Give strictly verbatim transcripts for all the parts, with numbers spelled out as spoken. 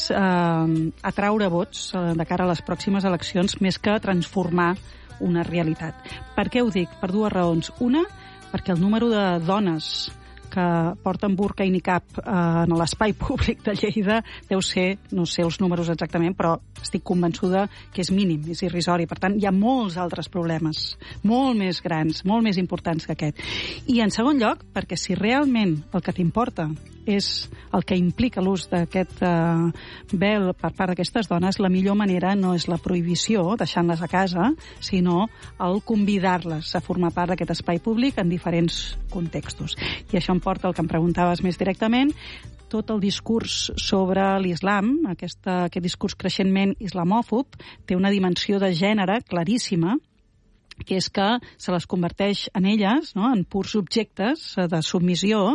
eh, atraure vots eh, de cara a les pròximes eleccions més que transformar una realitat. Per què ho dic? Per dues raons. Una, perquè el número de dones que porten burca i nicab eh, en l'espai públic de Lleida deu ser, no sé els números exactament, però estic convençuda que és mínim, és irrisori. Per tant, hi ha molts altres problemes, molt més grans, molt més importants que aquest. I en segon lloc, perquè si realment el que t'importa és el que implica l'ús d'aquest eh, vel per part d'aquestes dones, la millor manera no és la prohibició, deixant-les a casa, sinó el convidar-les a formar part d'aquest espai públic en diferents contextos. I això em porta al que em preguntaves més directament, tot el discurs sobre l'islam, aquesta, aquest discurs creixentment islamòfob, té una dimensió de gènere claríssima, que és que se les converteix en elles, no?, en purs objectes de submissió,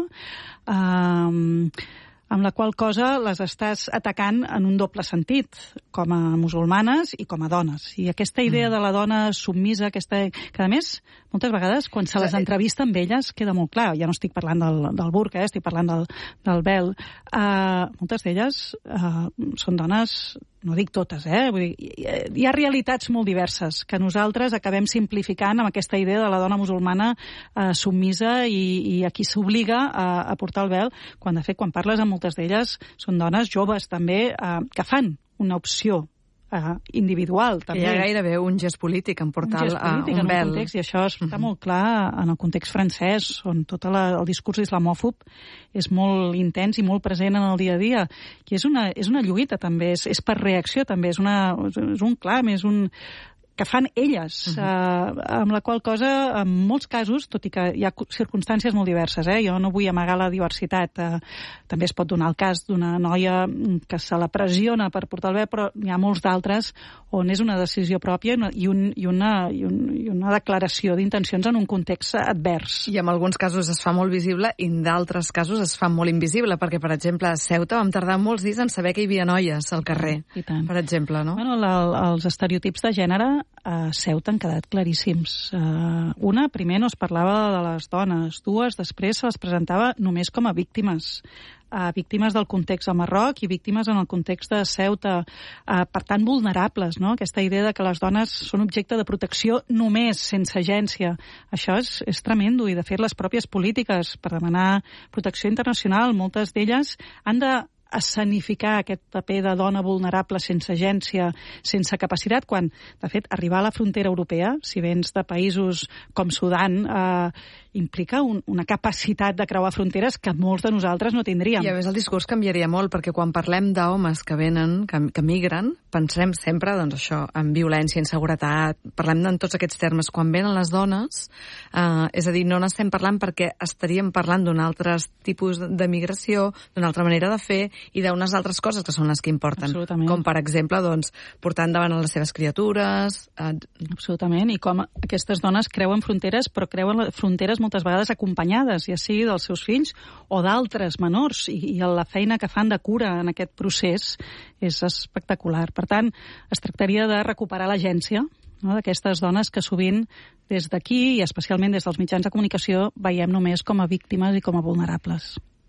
eh, amb la qual cosa les estàs atacant en un doble sentit, com a musulmanes i com a dones. I aquesta idea de la dona submisa, aquesta, que a més, moltes vegades, quan se les entrevista amb elles, queda molt clar. Ja no estic parlant del, del burca, eh? Estic parlant del, del vel. Uh, moltes d'elles uh, són dones, no dic totes, eh? Vull dir, hi ha realitats molt diverses que nosaltres acabem simplificant amb aquesta idea de la dona musulmana uh, submisa i, i a qui s'obliga a, a portar el vel, quan de fet, quan parles amb moltes d'elles, són dones joves també uh, que fan una opció Uh, individual, també. Hi ha gairebé un gest polític en portar un, polític, uh, un vel. Un context, i això està uh-huh. molt clar en el context francès, on tot la, el discurs islamòfob és molt intens i molt present en el dia a dia. I és una, és una lluita, també, és, és per reacció, també, és, una, és un clam, és un que fan elles, uh-huh. eh, amb la qual cosa, en molts casos, tot i que hi ha circumstàncies molt diverses, eh, jo no vull amagar la diversitat, eh, també es pot donar el cas d'una noia que se la pressiona per portar el vel, però hi ha molts d'altres on és una decisió pròpia i, un, i, una, i, un, i una declaració d'intencions en un context advers. I en alguns casos es fa molt visible i en d'altres casos es fa molt invisible, perquè, per exemple, a Ceuta vam tardar molts dies en saber que hi havia noies al carrer, per exemple, no? Bueno, la, els estereotips de gènere a Ceuta han quedat claríssims. Uh, una, primer no es parlava de les dones. Dues, després se les presentava només com a víctimes. Uh, víctimes del context de Marroc i víctimes en el context de Ceuta. Uh, per tant, vulnerables, no? Aquesta idea de que les dones són objecte de protecció només, sense agència. Això és, és tremendo. I, de fet, les pròpies polítiques per demanar protecció internacional, moltes d'elles han de escenificar aquest paper de dona vulnerable sense agència, sense capacitat, quan, de fet, arribar a la frontera europea, si vens de països com Sudan, eh, implica un, una capacitat de creuar fronteres que molts de nosaltres no tindríem. I a més el discurs canviaria molt, perquè quan parlem d'homes que venen, que, que migren, pensem sempre, doncs això, en violència, inseguretat, parlem en tots aquests termes. Quan venen les dones, eh, és a dir, no n'estem parlant perquè estaríem parlant d'un altre tipus de migració, d'una altra manera de fer, i d'unes altres coses que són les que importen. Absolutament. Com, per exemple, doncs, portar endavant a les seves criatures. Eh... Absolutament, i com aquestes dones creuen fronteres, però creuen fronteres moltes vegades acompanyades, ja sigui dels seus fills o d'altres menors, i, i la feina que fan de cura en aquest procés és espectacular. Per tant, es tractaria de recuperar l'agència, no?, d'aquestes dones que sovint des d'aquí, i especialment des dels mitjans de comunicació, veiem només com a víctimes i com a vulnerables.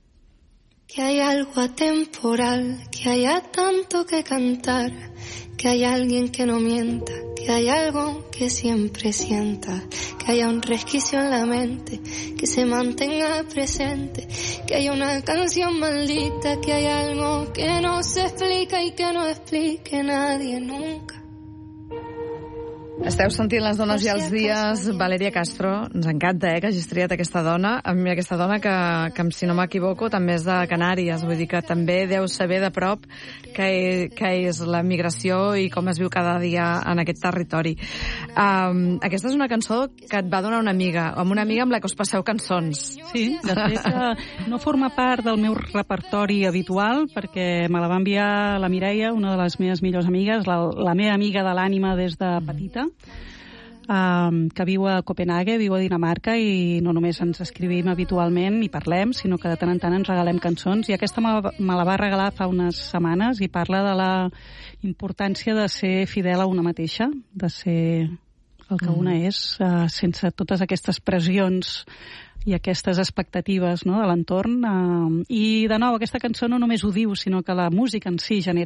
Que hay algo atemporal, que haya tanto que cantar, que haya alguien que no mienta, que hay algo que siempre sienta, que haya un resquicio en la mente, que se mantenga presente, que haya una canción maldita, que hay algo que no se explica y que no explique nadie nunca. Esteu sentint Les dones i els dies. Valeria Castro, ens encanta eh, que hagis triat aquesta dona. A mi aquesta dona que, que si no m'equivoco, també és de Canàries. Vull dir que també deu saber de prop que, que és la migració i com es viu cada dia en aquest territori. Um, aquesta és una cançó que et va donar una amiga, amb una amiga amb la que us passeu cançons. Sí, de fet, no forma part del meu repertori habitual, perquè me la va enviar la Mireia, una de les meves millors amigues, la, la meva amiga de l'ànima des de petita, Um, que viu a Copenhague, viu a Dinamarca, i no només ens escrivim habitualment i parlem, sinó que de tant en tant ens regalem cançons, i aquesta me, me la va regalar fa unes setmanes i parla de la importància de ser fidel a una mateixa, de ser el que una és, uh, sense totes aquestes pressions i aquestes expectatives, no?, de l'entorn. Uh, I, de nou, aquesta cançó no només ho diu, sinó que la música en si genera